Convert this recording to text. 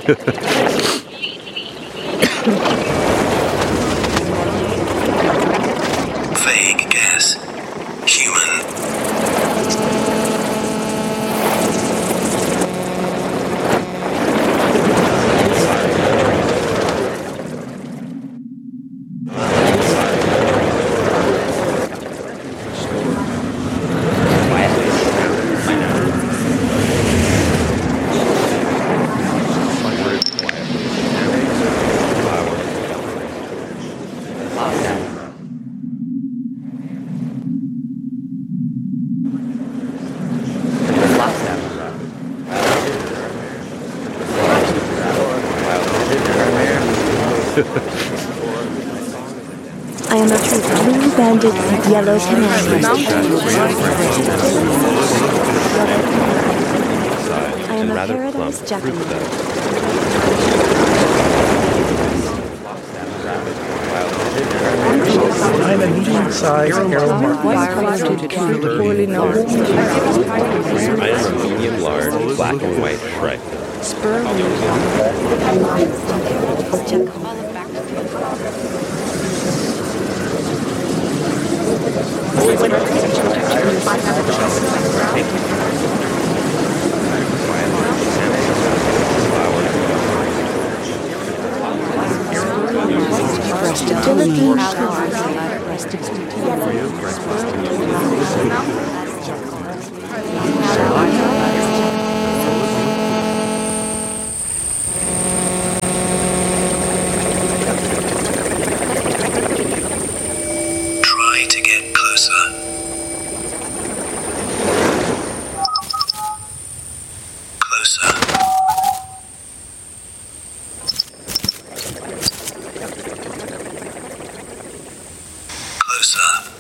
Vague guess. Human. I am a blue banded yellow commander. I am a paradise jackal. I'm a medium-sized Aeromark. I am a medium-large black and white Shrike. Try to get closer. Closer. Closer.